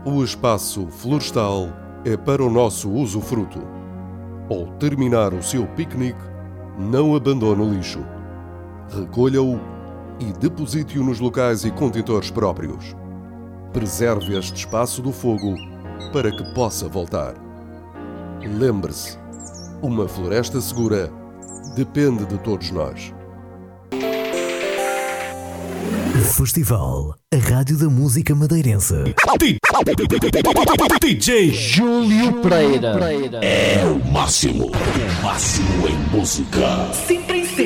O espaço florestal é para o nosso usufruto. Ao terminar o seu piquenique, não abandone o lixo. Recolha-o e deposite-o nos locais e contentores próprios. Preserve este espaço do fogo para que possa voltar. Lembre-se, uma floresta segura depende de todos nós. Festival, a rádio da música madeirense. DJ Júlio Pereira é o máximo em música. Sempre em